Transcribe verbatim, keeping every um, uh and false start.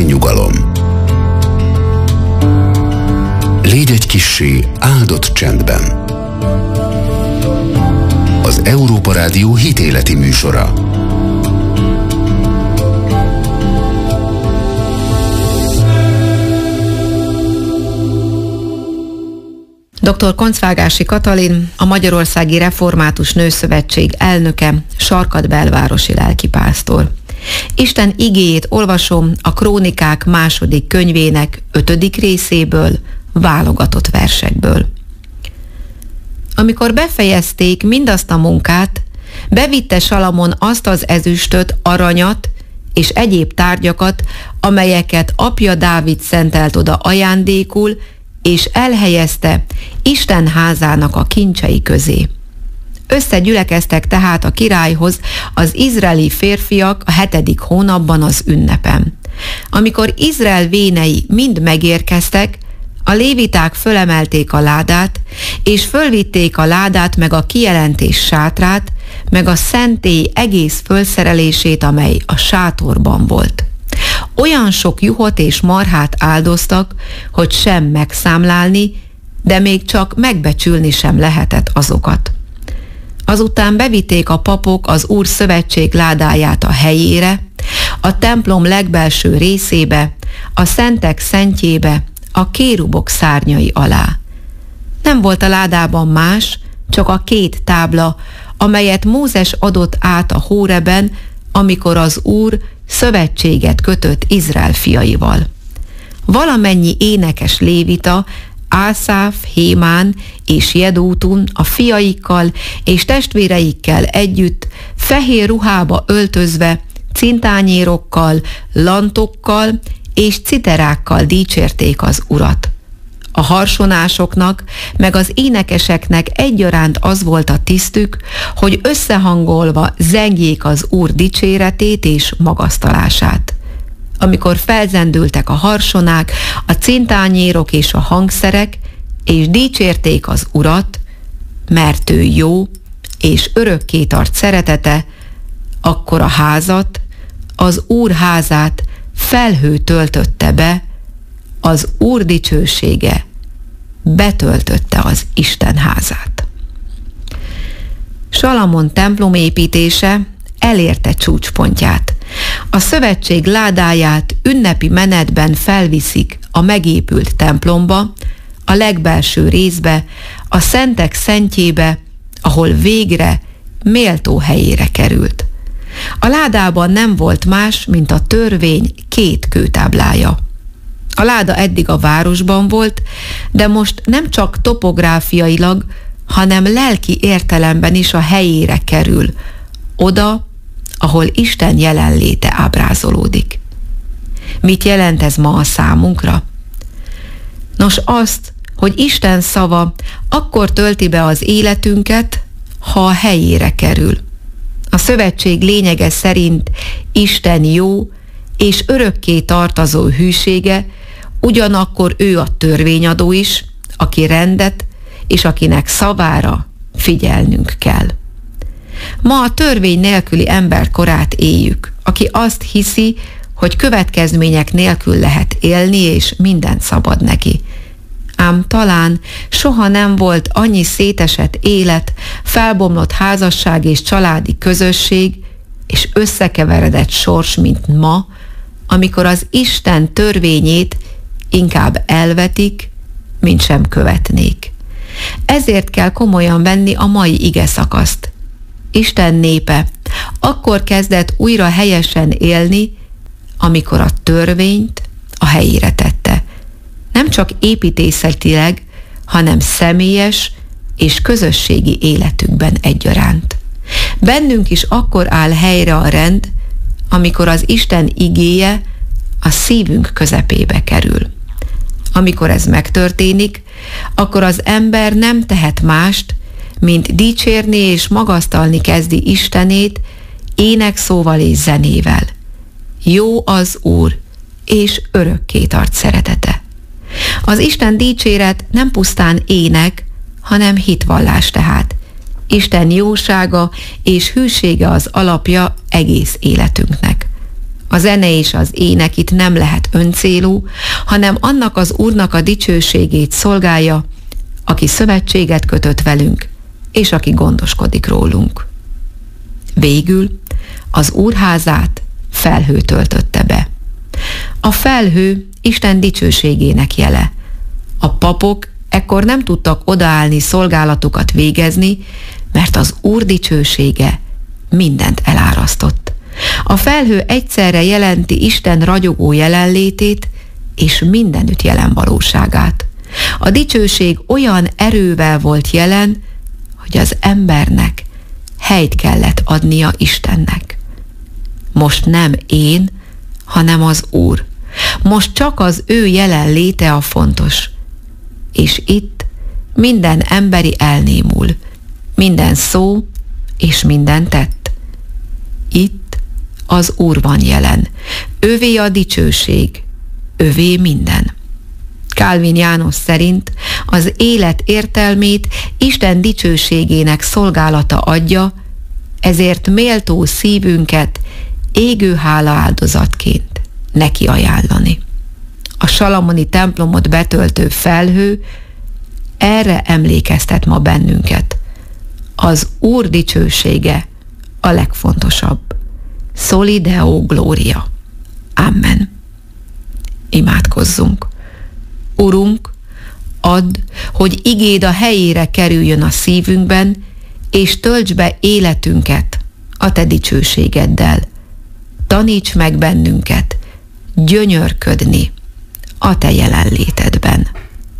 lelki nyugalom. Légy egy kissé áldott csendben. Az Európa Rádió hitéleti műsora. doktor Koncvágási Katalin, a Magyarországi Református Nőszövetség elnöke, Sarkad-belvárosi lelkipásztor. Isten igéjét olvasom a Krónikák második könyvének ötödik részéből, válogatott versekből. Amikor befejezték mindazt a munkát, bevitte Salamon azt az ezüstöt, aranyat és egyéb tárgyakat, amelyeket apja Dávid szentelt oda ajándékul, és elhelyezte Isten házának a kincsei közé. Összegyülekeztek tehát a királyhoz az izraeli férfiak a hetedik hónapban az ünnepen. Amikor Izrael vénei mind megérkeztek, a léviták fölemelték a ládát, és fölvitték a ládát meg a kijelentés sátrát, meg a szentély egész fölszerelését, amely a sátorban volt. Olyan sok juhot és marhát áldoztak, hogy sem megszámlálni, de még csak megbecsülni sem lehetett azokat. Azután bevitték a papok az Úr szövetség ládáját a helyére, a templom legbelső részébe, a szentek szentjébe, a kérubok szárnyai alá. Nem volt a ládában más, csak a két tábla, amelyet Mózes adott át a Hóreben, amikor az Úr szövetséget kötött Izrael fiaival. Valamennyi énekes lévita, Ászáf, Hémán és Jedútun a fiaikkal és testvéreikkel együtt, fehér ruhába öltözve, cintányérokkal, lantokkal és citerákkal dicsérték az Urat. A harsonásoknak, meg az énekeseknek egyaránt az volt a tisztük, hogy összehangolva zengjék az Úr dicséretét és magasztalását. Amikor felzendültek a harsonák, a cintányérok és a hangszerek, és dicsérték az Urat, mert ő jó, és örökké tart szeretete, akkor a házat, az Úr házát felhő töltötte be, az Úr dicsősége betöltötte az Isten házát. Salamon templom építése elérte csúcspontját. A szövetség ládáját ünnepi menetben felviszik a megépült templomba, a legbelső részbe, a szentek szentjébe, ahol végre méltó helyére került. A ládában nem volt más, mint a törvény két kőtáblája. A láda eddig a városban volt, de most nem csak topográfiailag, hanem lelki értelemben is a helyére kerül, oda, ahol Isten jelenléte ábrázolódik. Mit jelent ez ma a számunkra? Nos, azt, hogy Isten szava akkor tölti be az életünket, ha a helyére kerül. A szövetség lényege szerint Isten jó és örökké tartozó hűsége, ugyanakkor ő a törvényadó is, aki rendet, és akinek szavára figyelnünk kell. Ma a törvény nélküli emberkorát éljük, aki azt hiszi, hogy következmények nélkül lehet élni, és mindent szabad neki. Ám talán soha nem volt annyi szétesett élet, felbomlott házasság és családi közösség, és összekeveredett sors, mint ma, amikor az Isten törvényét inkább elvetik, mint sem követnék. Ezért kell komolyan venni a mai ige szakaszt. Isten népe akkor kezdett újra helyesen élni, amikor a törvényt a helyére tette. Nem csak építészetileg, hanem személyes és közösségi életükben egyaránt. Bennünk is akkor áll helyre a rend, amikor az Isten igéje a szívünk közepébe kerül. Amikor ez megtörténik, akkor az ember nem tehet mást, mint dicsérni és magasztalni kezdi Istenét énekszóval és zenével. Jó az Úr, és örökké tart szeretete. Az Isten dicséret nem pusztán ének, hanem hitvallás tehát. Isten jósága és hűsége az alapja egész életünknek. A zene és az ének itt nem lehet öncélú, hanem annak az Úrnak a dicsőségét szolgálja, aki szövetséget kötött velünk, és aki gondoskodik rólunk. Végül az Úrházát felhő töltötte be. A felhő Isten dicsőségének jele. A papok ekkor nem tudtak odaállni szolgálatukat végezni, mert az Úr dicsősége mindent elárasztott. A felhő egyszerre jelenti Isten ragyogó jelenlétét és mindenütt jelen valóságát. A dicsőség olyan erővel volt jelen, hogy az embernek helyt kellett adnia Istennek. Most nem én, hanem az Úr. Most csak az ő jelenléte a fontos. És itt minden emberi elnémul, minden szó és minden tett. Itt az Úr van jelen. Övé a dicsőség, övé minden. Kálvin János szerint az élet értelmét Isten dicsőségének szolgálata adja, ezért méltó szívünket égő hálaáldozatként neki ajánlani. A salamoni templomot betöltő felhő erre emlékeztet ma bennünket. Az Úr dicsősége a legfontosabb. Soli Deo Gloria. Amen. Imádkozzunk. Urunk, add, hogy igéd a helyére kerüljön a szívünkben, és töltsd be életünket a te dicsőségeddel. Taníts meg bennünket gyönyörködni a te jelenlétedben.